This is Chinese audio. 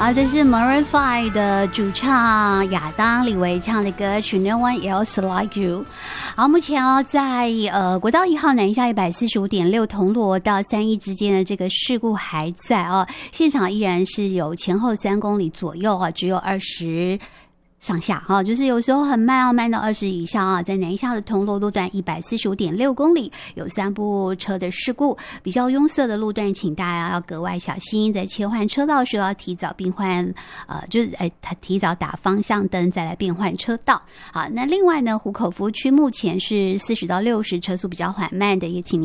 好，这是 Maroon 5的主唱亚当李维唱的歌曲 No One Else Like You。 好，目前在国道1号南下 145.6 铜锣到3义之间的这个事故还在现场依然是有前后3公里左右只有20上下就是有时候很慢慢到20以上在南下的铜锣路段 145.6 公里有3部车的事故，比较拥塞的路段请大家要格外小心，在切换车道时候要提早变换提早打方向灯再来变换车道。好，那另外呢，湖口服务区目前是40到60车速比较缓慢的，也请您